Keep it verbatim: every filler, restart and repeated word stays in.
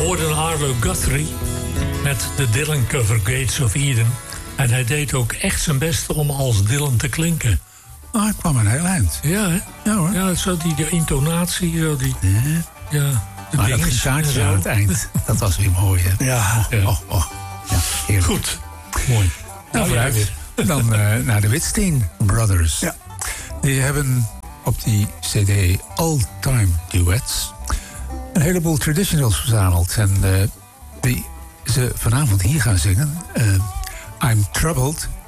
hoorde Arlo Guthrie met de Dylan cover Gates of Eden. En hij deed ook echt zijn best om als Dylan te klinken. Oh, hij kwam een heel eind. Ja, hè? Ja hoor. Ja, zo die, die intonatie, zo die... Ja. Ja, de Maar dat dinges gitaartje en zo. aan het eind, dat was weer mooi, hè? Ja. Ja. Oh, oh. Ja, heerlijk. Goed, mooi. Nou, jij vooruit. weer. Dan uh, naar de Witstein Brothers. Ja. Die hebben op die cd All Time Duets een heleboel traditionals verzameld. En uh, die ze vanavond hier gaan zingen. Uh, I'm Troubled